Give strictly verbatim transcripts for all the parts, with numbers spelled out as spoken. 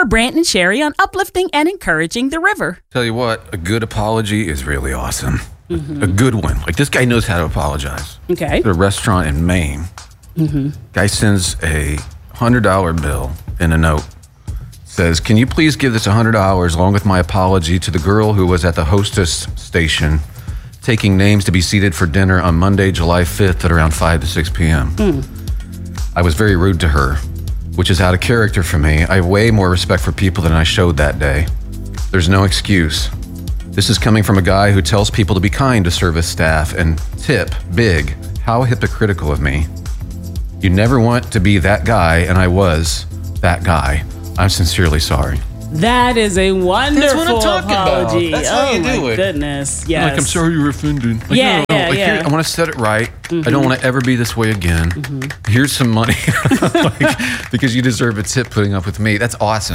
for Brant and Sherry on uplifting and encouraging the river. Tell you what, a good apology is really awesome. Mm-hmm. A good one. Like, this guy knows how to apologize. Okay. At a restaurant in Maine. Mm-hmm. Guy sends a one hundred dollar bill in a note. Says, can you please give this one hundred dollars along with my apology to the girl who was at the hostess station taking names to be seated for dinner on Monday, July fifth at around five to six p.m. Mm. I was very rude to her, which is out of character for me. I have way more respect for people than I showed that day. There's no excuse. This is coming from a guy who tells people to be kind to service staff and tip big. How hypocritical of me. You never want to be that guy, and I was that guy. I'm sincerely sorry. That is a wonderful That's what I'm talking apology. About. That's oh how you my do it. goodness, yes. Like, I'm sorry you were offended. Like, yeah, no, no, yeah, like, yeah. Here, I want to set it right. Mm-hmm. I don't want to ever be this way again. Mm-hmm. Here's some money like, because you deserve a tip putting up with me. That's awesome.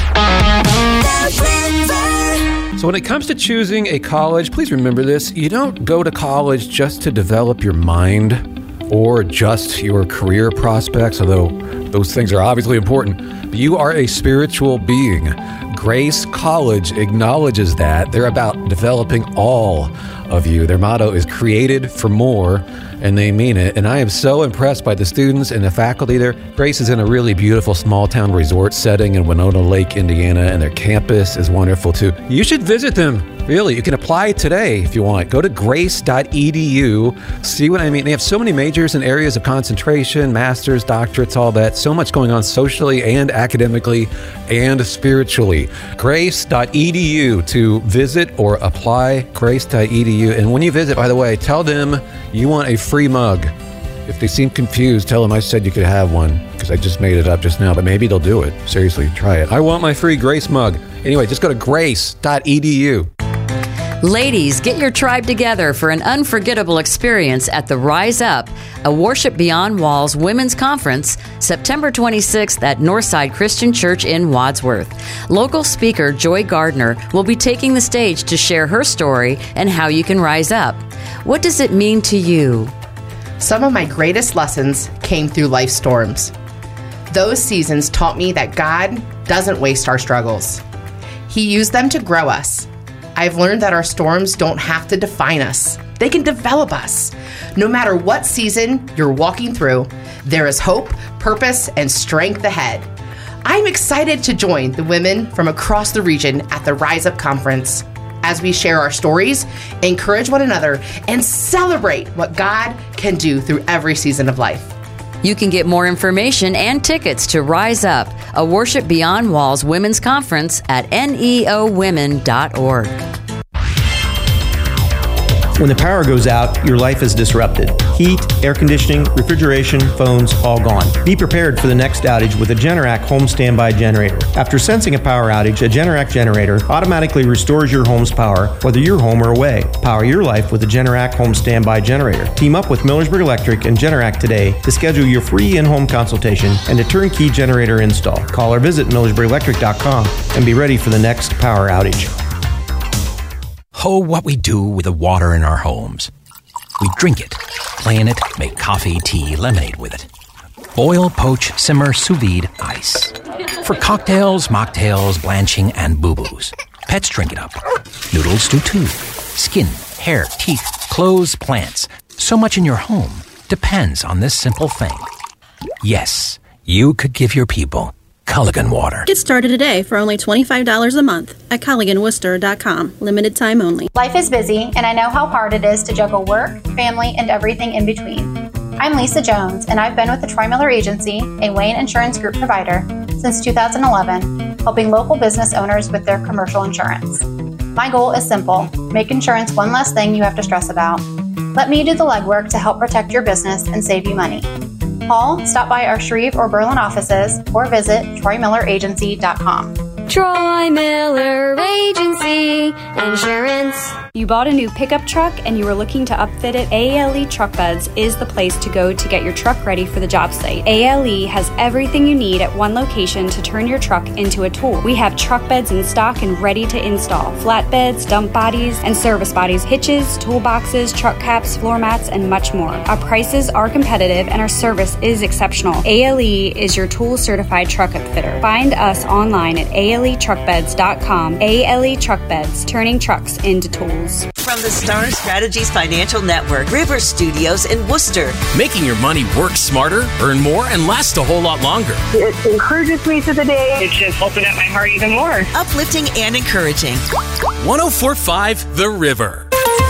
So when it comes to choosing a college, please remember this. You don't go to college just to develop your mind or just your career prospects, although those things are obviously important. But you are a spiritual being. Grace College acknowledges that. They're about developing all of you. Their motto is created for more, and they mean it. And I am so impressed by the students and the faculty there. Grace is in a really beautiful small town resort setting in Winona Lake, Indiana, and their campus is wonderful too. You should visit them. Really, you can apply today if you want. Go to grace dot e d u. See what I mean? They have so many majors and areas of concentration, masters, doctorates, all that. So much going on socially and academically and spiritually. grace dot e d u to visit or apply. grace dot e d u. And when you visit, by the way, tell them you want a free mug. If they seem confused, tell them I said you could have one because I just made it up just now, but maybe they'll do it. Seriously, try it. I want my free Grace mug. Anyway, just go to grace dot e d u. Ladies, get your tribe together for an unforgettable experience at the Rise Up, a Worship Beyond Walls Women's Conference, September twenty-sixth at Northside Christian Church in Wadsworth. Local speaker Joy Gardner will be taking the stage to share her story and how you can rise up. What does it mean to you? Some of my greatest lessons came through life storms. Those seasons taught me that God doesn't waste our struggles. He used them to grow us. I've learned that our storms don't have to define us. They can develop us. No matter what season you're walking through, there is hope, purpose, and strength ahead. I'm excited to join the women from across the region at the Rise Up Conference as we share our stories, encourage one another, and celebrate what God can do through every season of life. You can get more information and tickets to Rise Up, a Worship Beyond Walls Women's Conference at neo women dot org. When the power goes out, your life is disrupted. Heat, air conditioning, refrigeration, phones, all gone. Be prepared for the next outage with a Generac home standby generator. After sensing a power outage, a Generac generator automatically restores your home's power, whether you're home or away. Power your life with a Generac home standby generator. Team up with Millersburg Electric and Generac today to schedule your free in-home consultation and a turnkey generator install. Call or visit millersburg electric dot com and be ready for the next power outage. Oh, what we do with the water in our homes. We drink it, play in it, make coffee, tea, lemonade with it. Boil, poach, simmer, sous vide, ice. For cocktails, mocktails, blanching, and boo-boos. Pets drink it up. Noodles do too. Skin, hair, teeth, clothes, plants. So much in your home depends on this simple thing. Yes, you could give your people Culligan water. Get started today for only twenty-five dollars a month at Culligan Worcester dot com. Limited time only. Life is busy, and I know how hard it is to juggle work, family, and everything in between. I'm Lisa Jones, and I've been with the Troy Miller Agency, a Wayne Insurance Group provider, since two thousand eleven, helping local business owners with their commercial insurance. My goal is simple: make insurance one less thing you have to stress about. Let me do the legwork to help protect your business and save you money. Call, stop by our Shreve or Berlin offices, or visit troy miller agency dot com. Troy Miller Agency Insurance. You bought a new pickup truck and you were looking to upfit it? A L E Truck Beds is the place to go to get your truck ready for the job site. A L E has everything you need at one location to turn your truck into a tool. We have truck beds in stock and ready to install. Flatbeds, dump bodies, and service bodies, hitches, toolboxes, truck caps, floor mats, and much more. Our prices are competitive and our service is exceptional. A L E is your tool certified truck upfitter. Find us online at A L E truck beds dot com. A L E Truck Beds, turning trucks into tools. From the Star Strategies Financial Network, River Studios in Worcester. Making your money work smarter, earn more, and last a whole lot longer. It encourages me to the day. It's just opened up my heart even more. Uplifting and encouraging. one oh four point five The River.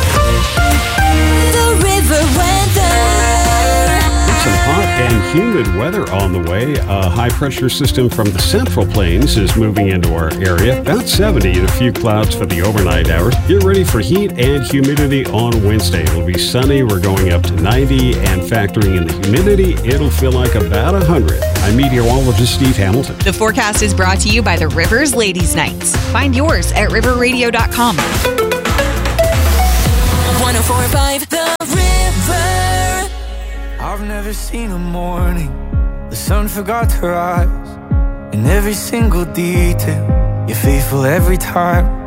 The River Weather. Some hot and humid weather on the way. A high-pressure system from the Central Plains is moving into our area. About seventy and a few clouds for the overnight hours. Get ready for heat and humidity on Wednesday. It'll be sunny. We're going up to ninety, and factoring in the humidity, it'll feel like about one hundred. I'm meteorologist Steve Hamilton. The forecast is brought to you by the Rivers Ladies Nights. Find yours at river radio dot com. one oh four point five The River. I've never seen a morning the sun forgot to rise. In every single detail, you're faithful every time.